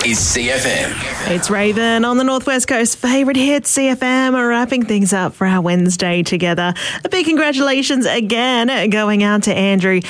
is CFM. It's Raven on the Northwest Coast. Favourite hits, CFM, are wrapping things up for our Wednesday together. A big congratulations again going out to Andrew